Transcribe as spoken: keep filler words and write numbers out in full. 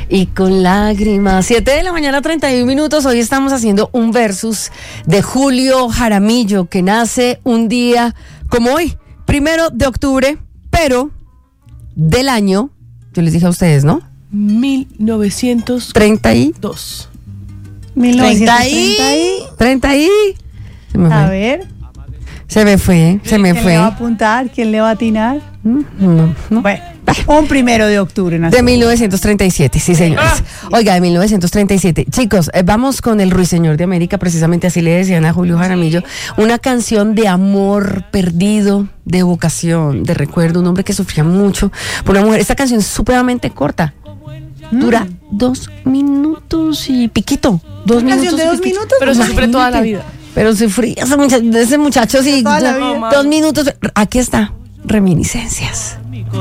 y con lágrimas. Siete de la mañana, treinta y un minutos. Hoy estamos haciendo un versus de Julio Jaramillo, que nace un día como hoy, primero de octubre, pero del año, yo les dije a ustedes, ¿no? mil novecientos treinta y dos. mil novecientos treinta y treinta y se me fue. A ver. Se me fue, se me ¿Quién fue. le va a apuntar? ¿Quién le va a atinar? No, no. Bueno, un primero de octubre. De mil novecientos treinta y siete, sí, señores. Oiga, de mil novecientos treinta y siete. Chicos, eh, vamos con el Ruiseñor de América, precisamente así le decían a Julio Jaramillo. Una canción de amor perdido, de evocación, de recuerdo. Un hombre que sufría mucho por una mujer. Esta canción es supremamente corta. Dura mm. dos minutos y piquito. Dos ¿Una minutos canción de y dos piquito. minutos? Pero se sufre toda la vida. Pero sufría ese muchacho, ese muchacho sí. Toda la vida. Dos minutos. Aquí está. Reminiscencias.